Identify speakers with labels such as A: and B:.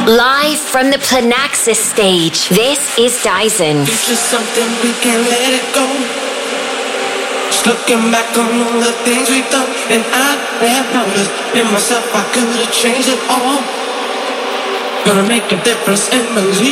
A: Live from the Planaxis stage, this is Dyson.
B: It's just something we can't let it go. Just looking back on all the things we've done, and I have noticed in myself I could have changed it all. Gonna make a difference and believe